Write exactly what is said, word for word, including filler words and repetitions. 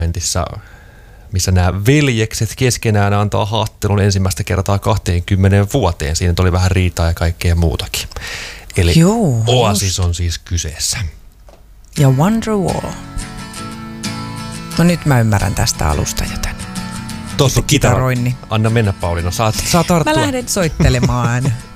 missä nämä veljekset keskenään antaa haastattelun ensimmäistä kertaa kaksikymmentä vuoteen. Siinä oli vähän riitaa ja kaikkea muutakin. Eli Joo, Oasis on siis kyseessä. Ja Wonderwall. No nyt mä ymmärrän tästä alusta joten. Tuossa on kitara. Anna mennä, Pauliina. Saat, saat tarttua. Mä lähden soittelemaan.